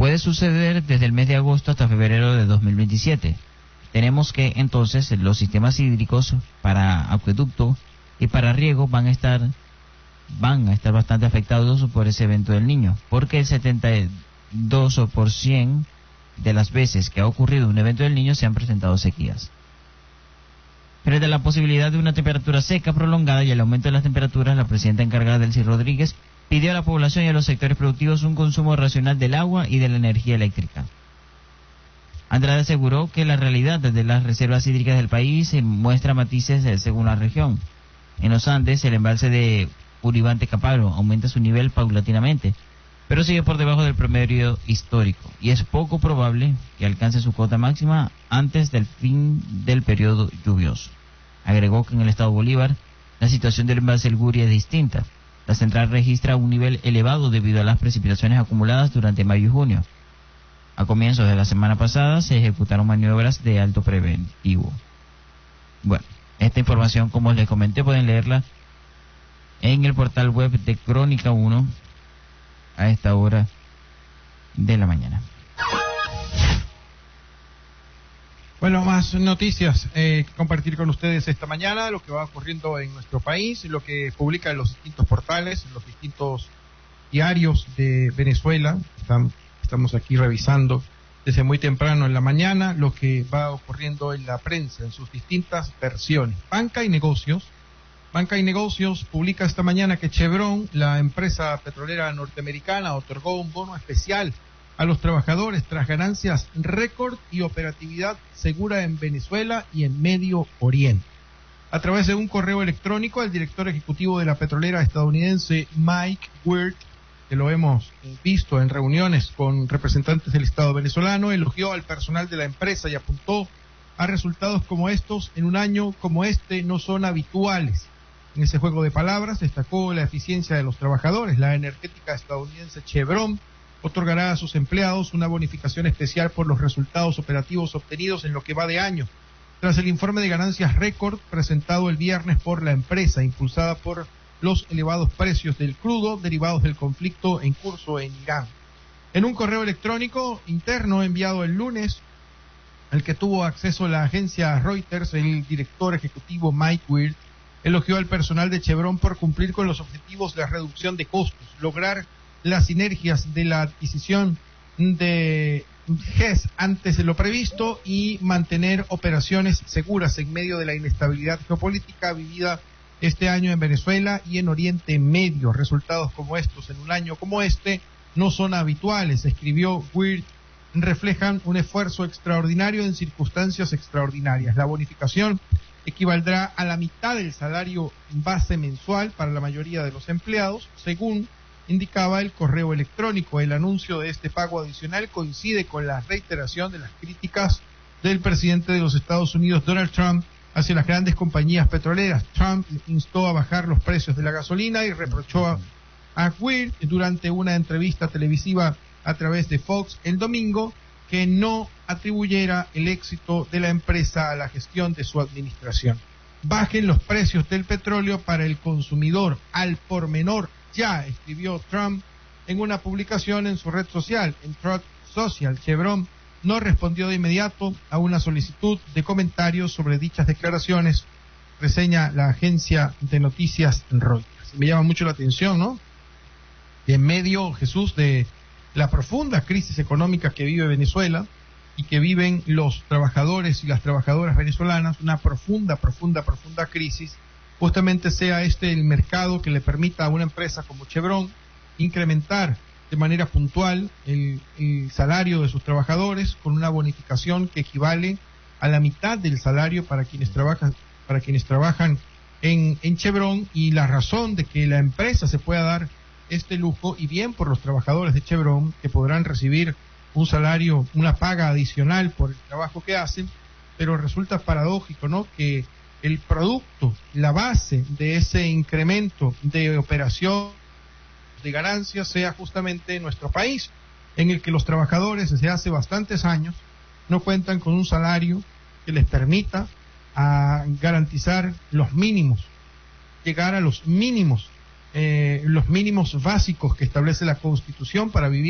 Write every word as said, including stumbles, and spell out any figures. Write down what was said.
puede suceder desde el mes de agosto hasta febrero de dos mil veintisiete. Tenemos que entonces los sistemas hídricos para acueducto y para riego van a estar van a estar bastante afectados por ese evento del Niño, porque el setenta y dos por ciento de las veces que ha ocurrido un evento del Niño se han presentado sequías. Frente a la posibilidad de una temperatura seca prolongada y el aumento de las temperaturas, la presidenta encargada, Delcy Rodríguez, pidió a la población y a los sectores productivos un consumo racional del agua y de la energía eléctrica. Andrade aseguró que la realidad de las reservas hídricas del país muestra matices según la región. En los Andes, el embalse de Uribante-Caparo aumenta su nivel paulatinamente, pero sigue por debajo del promedio histórico, y es poco probable que alcance su cota máxima antes del fin del periodo lluvioso. Agregó que en el estado Bolívar, la situación del embalse El Guri es distinta. La central registra un nivel elevado debido a las precipitaciones acumuladas durante mayo y junio. A comienzos de la semana pasada se ejecutaron maniobras de alto preventivo. Bueno, esta información, como les comenté, pueden leerla en el portal web de Crónica uno a esta hora de la mañana. Bueno, más noticias eh, que compartir con ustedes esta mañana, lo que va ocurriendo en nuestro país, lo que publican los distintos portales, los distintos diarios de Venezuela. Están, estamos aquí revisando desde muy temprano en la mañana lo que va ocurriendo en la prensa en sus distintas versiones. Banca y Negocios. Banca y Negocios publica esta mañana que Chevron, la empresa petrolera norteamericana, otorgó un bono especial a los trabajadores tras ganancias récord y operatividad segura en Venezuela y en Medio Oriente. A través de un correo electrónico, el director ejecutivo de la petrolera estadounidense, Mike Wirth, que lo hemos visto en reuniones con representantes del Estado venezolano, elogió al personal de la empresa y apuntó a resultados como estos en un año como este no son habituales. En ese juego de palabras destacó la eficiencia de los trabajadores. La energética estadounidense Chevron otorgará a sus empleados una bonificación especial por los resultados operativos obtenidos en lo que va de año, tras el informe de ganancias récord presentado el viernes por la empresa, impulsada por los elevados precios del crudo derivados del conflicto en curso en Irán. En un correo electrónico interno enviado el lunes, al que tuvo acceso la agencia Reuters, el director ejecutivo Mike Wirth elogió al personal de Chevron por cumplir con los objetivos de reducción de costos, lograr las sinergias de la adquisición de G E S antes de lo previsto y mantener operaciones seguras en medio de la inestabilidad geopolítica vivida este año en Venezuela y en Oriente Medio. Resultados como estos en un año como este no son habituales, escribió Wirth, reflejan un esfuerzo extraordinario en circunstancias extraordinarias. La bonificación equivaldrá a la mitad del salario base mensual para la mayoría de los empleados, según indicaba el correo electrónico. El anuncio de este pago adicional coincide con la reiteración de las críticas del presidente de los Estados Unidos, Donald Trump, hacia las grandes compañías petroleras. Trump instó a bajar los precios de la gasolina y reprochó a, a Wirth durante una entrevista televisiva a través de Fox el domingo que no atribuyera el éxito de la empresa a la gestión de su administración. Bajen los precios del petróleo para el consumidor al por menor ya, escribió Trump en una publicación en su red social, en Truth Social. Chevron no respondió de inmediato a una solicitud de comentarios sobre dichas declaraciones, reseña la agencia de noticias Reuters. Me llama mucho la atención, ¿no? De en medio, Jesús, de la profunda crisis económica que vive Venezuela y que viven los trabajadores y las trabajadoras venezolanas, una profunda, profunda, profunda crisis, justamente sea este el mercado que le permita a una empresa como Chevron incrementar de manera puntual el, el salario de sus trabajadores con una bonificación que equivale a la mitad del salario para quienes trabajan para quienes trabajan en, en Chevron, y la razón de que la empresa se pueda dar este lujo, y bien por los trabajadores de Chevron, que podrán recibir un salario, una paga adicional por el trabajo que hacen, pero resulta paradójico, ¿no?, que el producto, la base de ese incremento de operación de ganancias sea justamente nuestro país, en el que los trabajadores desde hace bastantes años no cuentan con un salario que les permita a garantizar los mínimos, llegar a los mínimos, eh, los mínimos básicos que establece la Constitución para vivir